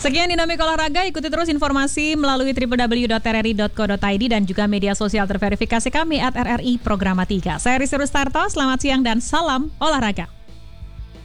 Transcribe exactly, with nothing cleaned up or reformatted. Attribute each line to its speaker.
Speaker 1: Sekian Dinamik Olahraga, ikuti terus informasi melalui w w w dot r r i dot co dot i d dan juga media sosial terverifikasi kami at R R I Programa tiga. Saya Rizky Rustarto, selamat siang dan salam olahraga.